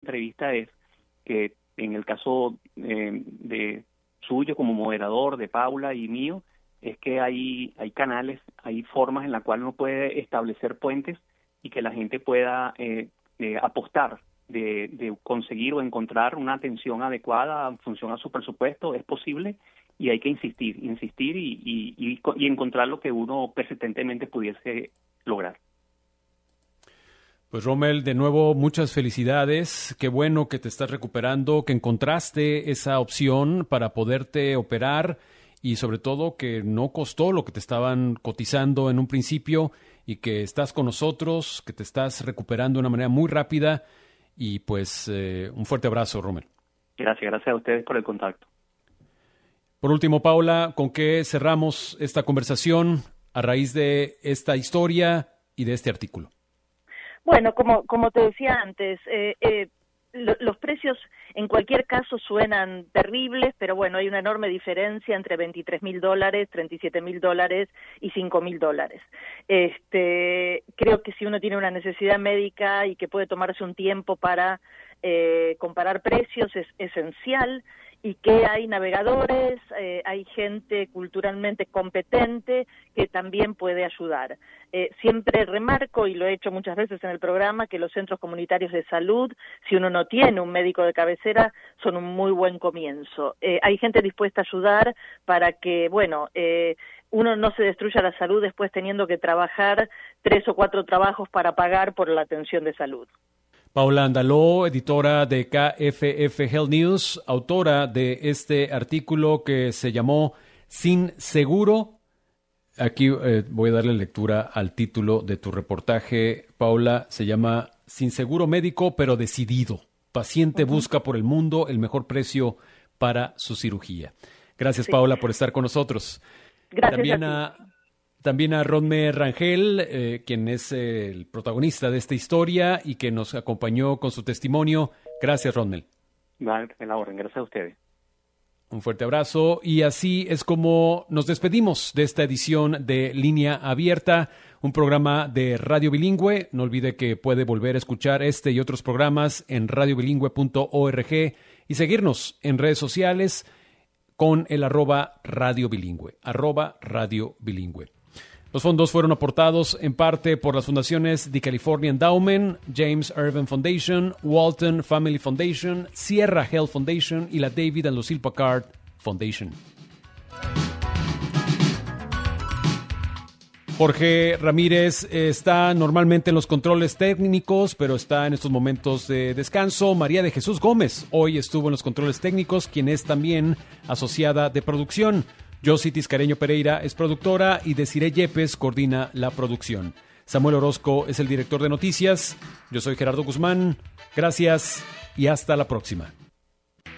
entrevista es que en el caso de suyo como moderador, de Paula y mío, es que hay canales, hay formas en las cuales uno puede establecer puentes y que la gente pueda apostar de conseguir o encontrar una atención adecuada en función a su presupuesto. Es posible y hay que insistir y encontrar lo que uno persistentemente pudiese lograr. Pues Rommel, de nuevo, muchas felicidades. Qué bueno que te estás recuperando, que encontraste esa opción para poderte operar y sobre todo que no costó lo que te estaban cotizando en un principio y que estás con nosotros, que te estás recuperando de una manera muy rápida y pues un fuerte abrazo, Rommel. Gracias a ustedes por el contacto. Por último, Paula, ¿con qué cerramos esta conversación a raíz de esta historia y de este artículo? Bueno, como te decía antes, los precios en cualquier caso suenan terribles, pero bueno, hay una enorme diferencia entre $23,000, $37,000 y $5,000. Creo que si uno tiene una necesidad médica y que puede tomarse un tiempo para comparar precios es esencial, y que hay navegadores, hay gente culturalmente competente que también puede ayudar. Siempre remarco, y lo he hecho muchas veces en el programa, que los centros comunitarios de salud, si uno no tiene un médico de cabecera, son un muy buen comienzo. Hay gente dispuesta a ayudar para que, uno no se destruya la salud después teniendo que trabajar 3 o 4 trabajos para pagar por la atención de salud. Paula Andaló, editora de KFF Health News, autora de este artículo que se llamó Sin Seguro. Aquí voy a darle lectura al título de tu reportaje, Paula. Se llama Sin Seguro Médico, pero decidido. Paciente busca por el mundo el mejor precio para su cirugía. Gracias, sí. Paula, por estar con nosotros. Gracias También a Rodme Rangel, quien es el protagonista de esta historia y que nos acompañó con su testimonio. Gracias, Rodmel. Gracias a ustedes. Un fuerte abrazo. Y así es como nos despedimos de esta edición de Línea Abierta, un programa de Radio Bilingüe. No olvide que puede volver a escuchar este y otros programas en radiobilingüe.org y seguirnos en redes sociales con el @Radio Bilingüe, @Radio Bilingüe. Los fondos fueron aportados en parte por las fundaciones The California Endowment, James Irvine Foundation, Walton Family Foundation, Sierra Health Foundation y la David and Lucille Packard Foundation. Jorge Ramírez está normalmente en los controles técnicos, pero está en estos momentos de descanso. María de Jesús Gómez hoy estuvo en los controles técnicos, quien es también asociada de producción. Josie Tiscareño Pereira es productora y Desiree Yepes coordina la producción. Samuel Orozco es el director de noticias. Yo soy Gerardo Guzmán. Gracias y hasta la próxima.